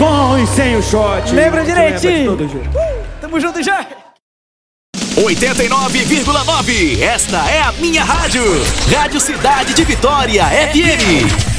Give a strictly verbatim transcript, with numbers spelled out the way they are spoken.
Com e sem o shot. Lembra direitinho. Lembra de todo jeito. Uh, tamo junto já. oitenta e nove vírgula nove. Esta é a minha rádio. Rádio Cidade de Vitória F M.